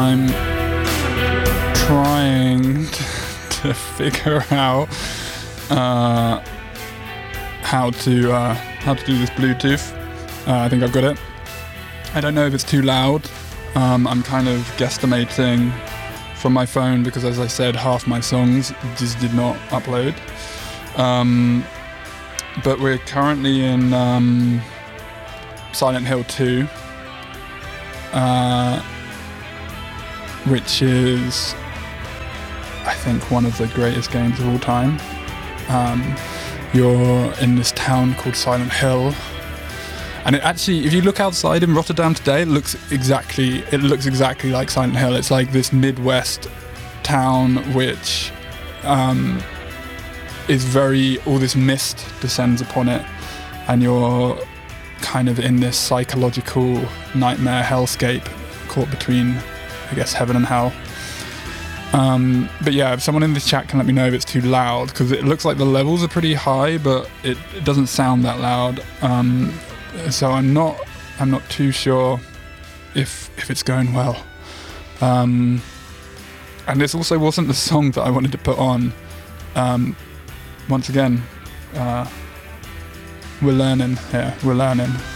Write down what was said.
I'm trying to figure out how to do this Bluetooth. I think I've got it. I don't know if it's too loud. I'm kind of guesstimating from my phone because, as I said, half my songs just did not upload. But we're currently in Silent Hill 2, which is, I think, one of the greatest games of all time. You're in this town called Silent Hill, and it actually, if you look outside in Rotterdam today, it looks exactly like Silent Hill. It's like this Midwest town which is all this mist descends upon it, and you're kind of in this psychological nightmare hellscape caught between, I guess, heaven and hell. But yeah, if someone in the chat can let me know if it's too loud, because it looks like the levels are pretty high, but it doesn't sound that loud. So I'm not too sure if it's going well. And this also wasn't the song that I wanted to put on. Once again, we're learning here. We're learning.